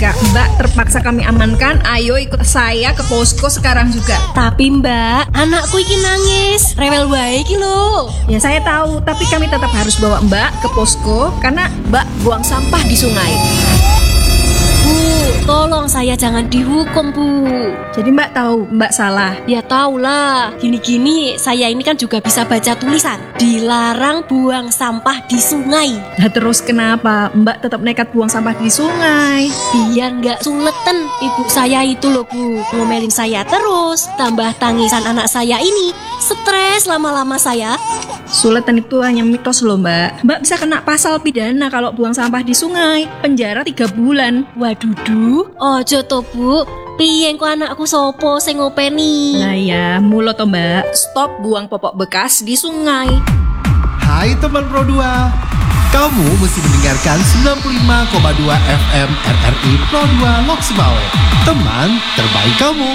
mereka. Mbak terpaksa kami amankan. Ayo ikut saya ke posko sekarang juga. Tapi Mbak, anakku iki nangis, rewel wae iki lho. Ya saya tahu, tapi kami tetap harus bawa Mbak ke posko karena Mbak buang sampah di sungai. Bu, tolong saya jangan dihukum, Bu. Jadi Mbak tahu Mbak salah. Ya tahulah, gini-gini saya ini kan juga bisa baca tulisan. Dilarang buang sampah di sungai. Nah terus kenapa Mbak tetap nekat buang sampah di sungai? Biar nggak suleten. Ibu saya itu loh Bu, ngomelin saya terus. Tambah tangisan anak saya ini. Stres lama-lama saya. Suletan itu hanya mitos loh Mbak. Mbak bisa kena pasal pidana kalau buang sampah di sungai. Penjara 3 bulan. Waduh, ojo to Bu. Piye kok anakku sopo sing ngopeni? Nah ya, mulo to Mbak. Stop buang popok bekas di sungai. Hai teman Pro 2, kamu mesti mendengarkan 95,2 FM RRI Pro 2 Loksmawe, teman terbaik kamu.